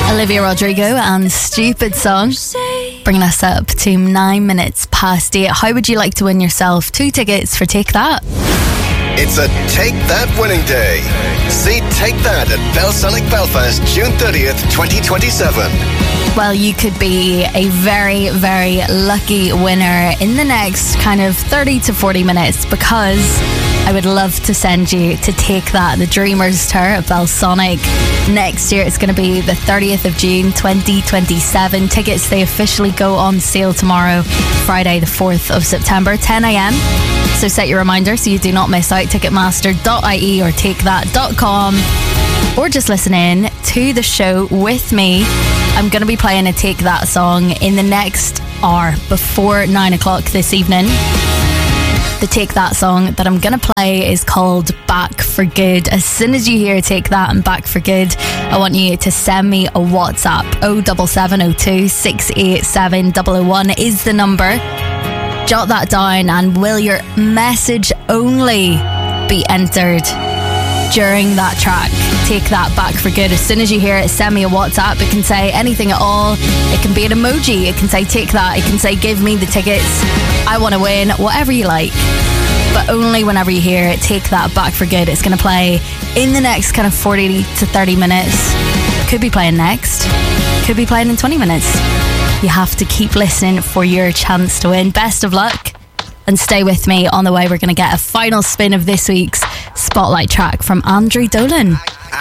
Olivia Rodrigo and Stupid Song, bringing us up to 9 minutes past 8. How would you like to win yourself 2 tickets for Take That? It's a Take That winning day. See Take That at Belsonic Belfast, June 30th, 2027. Well, you could be a very, very lucky winner in the next kind of 30 to 40 minutes, because I would love to send you to Take That, the Dreamers Tour at Belsonic. Next year, it's going to be the 30th of June, 2027. Tickets, they officially go on sale tomorrow, Friday, the 4th of September, 10 a.m. So set your reminder so you do not miss out. Ticketmaster.ie or takethat.com, or just listen in to the show with me. I'm going to be playing a Take That song in the next hour before 9 o'clock this evening. The Take That song that I'm going to play is called Back for Good. As soon as you hear Take That and Back for Good, I want you to send me a WhatsApp. 07702 687 001 is the number. Jot that down, and will your message only be entered during that track? Take That, Back for Good. As soon as you hear it, send me a WhatsApp. It can say anything at all. It can be an emoji. It can say Take That. It can say give me the tickets. I want to win. Whatever you like. But only whenever you hear it, Take That, Back for Good. It's going to play in the next kind of 40 to 30 minutes. Could be playing next. Could be playing in 20 minutes. You have to keep listening for your chance to win. Best of luck, and stay with me. On the way, we're going to get a final spin of this week's Spotlight track from Andrew Dolan.